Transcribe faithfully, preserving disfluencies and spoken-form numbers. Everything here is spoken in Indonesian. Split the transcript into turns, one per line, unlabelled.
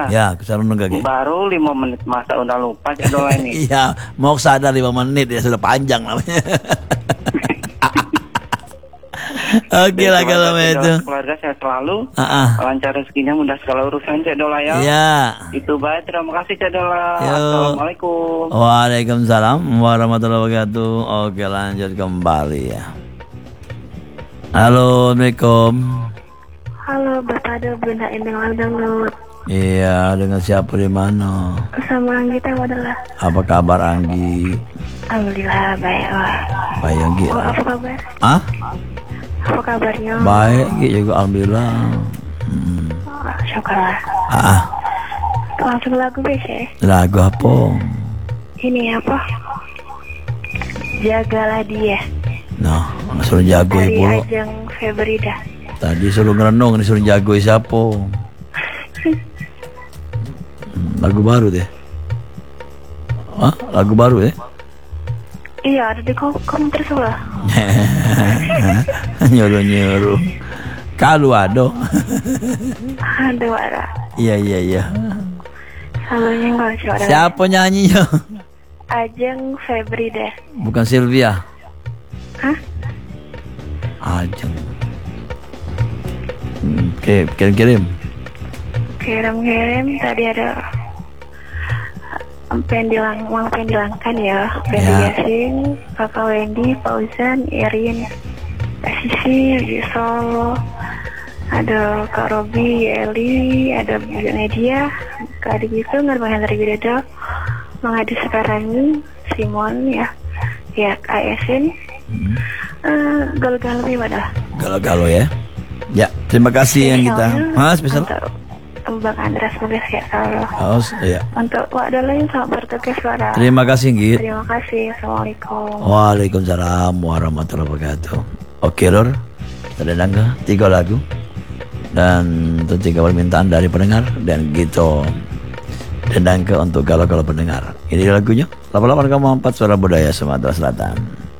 Ya, kesana nunggak ge.
Baru lima menit masa udah lupa Cak Dola ini.
Iya, mau sadar lima menit ya sudah panjang namanya. Oke lah kalau itu.
Keluarga saya selalu.
Uh -uh.
Lancar rezekinya, mudah segala urusan Cak Dola ya.
Iya.
Itu baik, terima kasih Cak Dola.
Yo.
Assalamualaikum.
Waalaikumsalam warahmatullahi wabarakatuh. Oke, lanjut kembali ya. Halo, Assalamualaikum.
Halo, Bapak ada Bunda Endang Langdanglut.
Iya, dengan siapa di mana?
Sama Anggita adalah.
Apa kabar Anggi?
Alhamdulillah baik. Wah.
Baik Anggi.
Oh, apa kabar?
Ah?
Apa kabarnya?
Baik, juga alhamdulillah. Hmm.
Oh, syukurlah.
Ah.
Langsung lagu biasa.
Lagu apa?
Ini apa? Jagalah dia.
Nah, suruh jago
Dari
ibu.
Ajeng Febrida.
Tadi suruh ngerenung, disuruh jago siapa? Hmm, lagu baru deh. Hah? Lagu baru ya?
Iya, ada di komentar sebelah.
Nyuruh-nyuruh. Kalau ada.
Aduh, ada.
Iya, iya, iya.
Selalunya enggak sih ada.
Siapa nyanyinya?
Ajeng Febrida.
Bukan Sylvia.
Hah?
Ajeng. Oke, kirim-kirim.
Kirim-kirim tadi ada pendilang, uang pendilangkan ya. Fendi
Ya.
Yasin, Kakak Wendy, Fauzan, Irin, Sisi di Solo, ada Kak Robi, Eli, ada Bu Nadia, Kak Adi Gitu, Ngarma Hendra Widodo, Mengadi Sekarang, Simon ya, ya Kak Yasin,
Hmm.
uh, Galau-galau gimana?
Galau-galau ya. Ya, terima kasih yang kita. Mas, bisa.
Untuk Bang Andras semoga sehat selalu.
Oh, iya.
Untuk Wak lain selamat bertugas suara.
Terima kasih, Git.
Terima kasih. Assalamualaikum.
Waalaikumsalam warahmatullahi wabarakatuh. Oke, Lor. Kita datang ke tiga lagu dan untuk tiga permintaan dari pendengar dan gitu. Dan ke untuk galau-galau pendengar. Ini lagunya delapan puluh delapan koma empat Suara Budaya Sumatera Selatan.